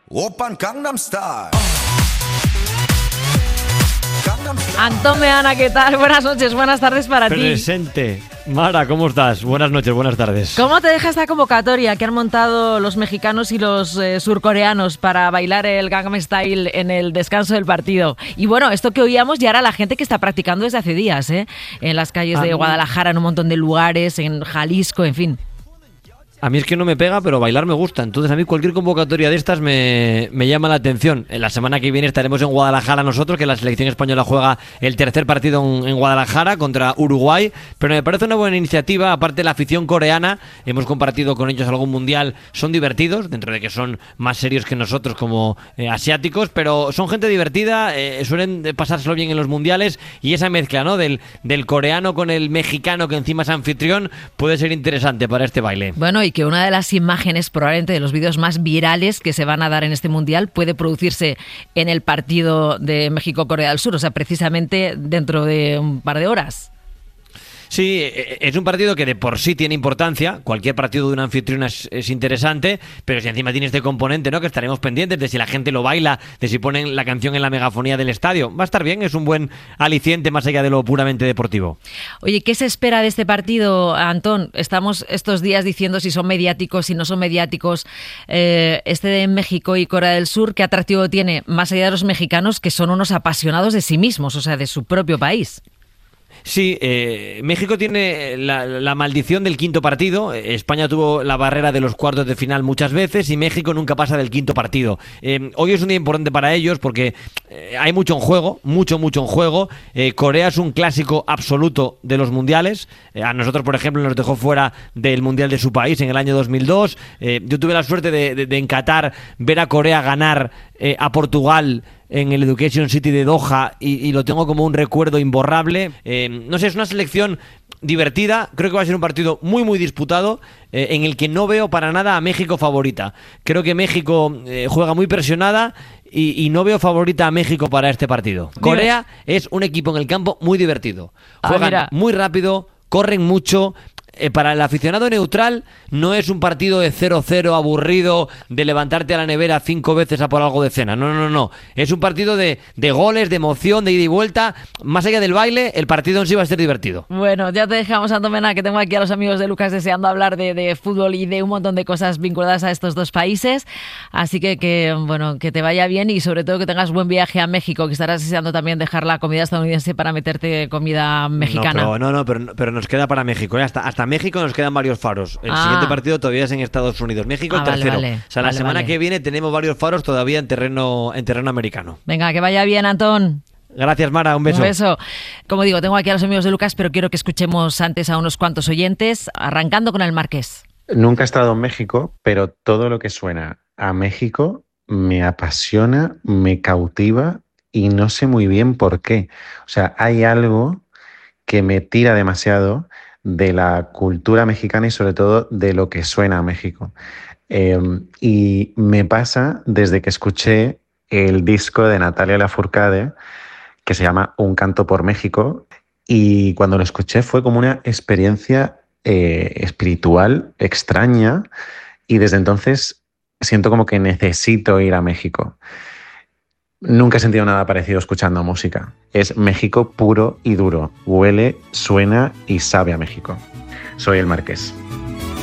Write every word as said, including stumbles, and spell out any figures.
Oppan Gangnam Style. Antón Meana, ¿qué tal? Buenas noches, buenas tardes para ti. Presente. Mara, ¿cómo estás? Buenas noches, buenas tardes. ¿Cómo te deja esta convocatoria que han montado los mexicanos y los eh, surcoreanos para bailar el Gangnam Style en el descanso del partido? Y bueno, esto que oíamos ya era la gente que está practicando desde hace días, ¿eh? En las calles ah, de Guadalajara, en un montón de lugares, en Jalisco, en fin. A mí es que no me pega, pero bailar me gusta. Entonces a mí cualquier convocatoria de estas me, me llama la atención. En la semana que viene estaremos en Guadalajara nosotros, que la selección española juega el tercer partido en, en Guadalajara contra Uruguay. Pero me parece una buena iniciativa. Aparte de la afición coreana, hemos compartido con ellos algún mundial. Son divertidos, dentro de que son más serios que nosotros como eh, asiáticos, pero son gente divertida, eh, suelen pasárselo bien en los mundiales. Y esa mezcla, ¿no? Del, del coreano con el mexicano, que encima es anfitrión, puede ser interesante para este baile. Bueno, y que una de las imágenes, probablemente de los vídeos más virales que se van a dar en este mundial, puede producirse en el partido de México-Corea del Sur, o sea, precisamente dentro de un par de horas. Sí, es un partido que de por sí tiene importancia. Cualquier partido de una anfitriona es, es interesante, pero si encima tiene este componente, ¿no? Que estaremos pendientes de si la gente lo baila, de si ponen la canción en la megafonía del estadio. Va a estar bien, es un buen aliciente más allá de lo puramente deportivo. Oye, ¿qué se espera de este partido, Antón? Estamos estos días diciendo si son mediáticos, si no son mediáticos. Eh, este de México y Corea del Sur, ¿qué atractivo tiene? Más allá de los mexicanos, que son unos apasionados de sí mismos, o sea, de su propio país. Sí, eh, México tiene la, la maldición del quinto partido. España tuvo la barrera de los cuartos de final muchas veces y México nunca pasa del quinto partido. Eh, hoy es un día importante para ellos porque eh, hay mucho en juego, mucho, mucho en juego. Eh, Corea es un clásico absoluto de los mundiales. Eh, a nosotros, por ejemplo, nos dejó fuera del mundial de su país en el año dos mil dos. Eh, yo tuve la suerte de, de, de en Qatar ver a Corea ganar eh, a Portugal en el Education City de Doha y, y lo tengo como un recuerdo imborrable. Eh, no sé, es una selección divertida. Creo que va a ser un partido muy muy disputado, eh, en el que no veo para nada a México favorita. Creo que México eh, juega muy presionada y, y no veo favorita a México para este partido. Corea es un equipo en el campo muy divertido. Juegan ah, muy rápido, corren mucho. Eh, para el aficionado neutral no es un partido de cero cero aburrido, de levantarte a la nevera cinco veces a por algo de cena. No, no, no. Es un partido de, de goles, de emoción, de ida y vuelta. Más allá del baile, el partido en sí va a ser divertido. Bueno, ya te dejamos, Antón Meana, que tengo aquí a los amigos de Lucas deseando hablar de, de fútbol y de un montón de cosas vinculadas a estos dos países. Así que, que, bueno, que te vaya bien y sobre todo que tengas buen viaje a México, que estarás deseando también dejar la comida estadounidense para meterte comida mexicana. No, pero, no, no, pero, pero nos queda para México. ¿eh? Hasta, hasta México nos quedan varios faros. El ah. siguiente partido todavía es en Estados Unidos. México el ah, tercero. Vale, vale. O sea, la vale, semana vale. que viene tenemos varios faros todavía en terreno, en terreno americano. Venga, que vaya bien, Antón. Gracias, Mara. Un beso. Un beso. Como digo, tengo aquí a los amigos de Lucas, pero quiero que escuchemos antes a unos cuantos oyentes, arrancando con el Marqués. Nunca he estado en México, pero todo lo que suena a México me apasiona, me cautiva y no sé muy bien por qué. O sea, hay algo que me tira demasiado de la cultura mexicana y sobre todo de lo que suena a México. Eh, y me pasa desde que escuché el disco de Natalia Lafourcade, que se llama Un canto por México, y cuando lo escuché fue como una experiencia eh, espiritual extraña y desde entonces siento como que necesito ir a México. Nunca he sentido nada parecido escuchando música. Es México puro y duro. Huele, suena y sabe a México. Soy el Marqués.